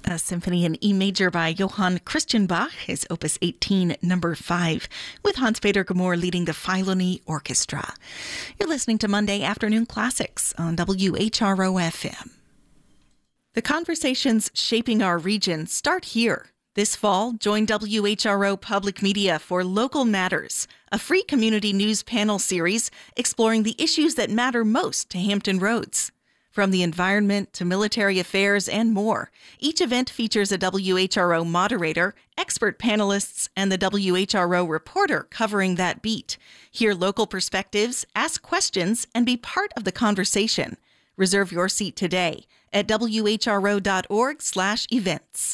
a symphony in E major by Johann Christian Bach, his Opus 18, number 5, with Hans-Peter Gmor leading the Philony Orchestra. You're listening to Monday Afternoon Classics on WHRO FM. The conversations shaping our region start here. This fall, join WHRO Public Media for Local Matters, a free community news panel series exploring the issues that matter most to Hampton Roads. From the environment to military affairs and more, each event features a WHRO moderator, expert panelists, and the WHRO reporter covering that beat. Hear local perspectives, ask questions, and be part of the conversation. Reserve your seat today at whro.org/events.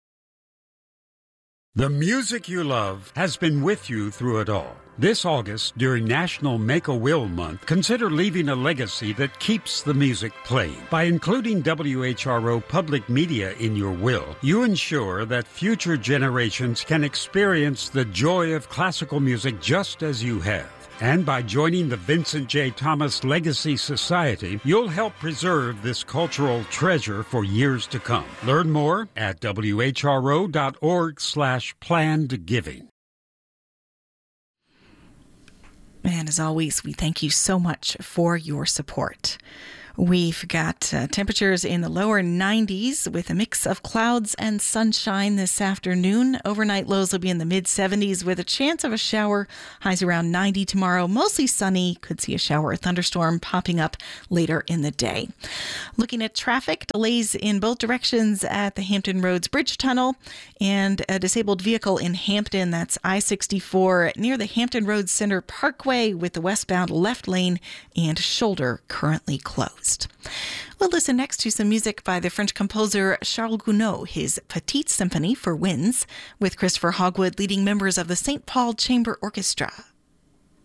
The music you love has been with you through it all. This August, during National Make-A-Will Month, consider leaving a legacy that keeps the music playing. By including WHRO Public Media in your will, you ensure that future generations can experience the joy of classical music just as you have. And by joining the Vincent J. Thomas Legacy Society, you'll help preserve this cultural treasure for years to come. Learn more at whro.org/plannedgiving. And as always, we thank you so much for your support. We've got temperatures in the lower 90s with a mix of clouds and sunshine this afternoon. Overnight lows will be in the mid-70s with a chance of a shower. Highs around 90 tomorrow. Mostly sunny. Could see a shower or thunderstorm popping up later in the day. Looking at traffic, delays in both directions at the Hampton Roads Bridge Tunnel and a disabled vehicle in Hampton. That's I-64 near the Hampton Roads Center Parkway with the westbound left lane and shoulder currently closed. We'll listen next to some music by the French composer Charles Gounod, his Petite Symphony for winds, with Christopher Hogwood leading members of the St. Paul Chamber Orchestra.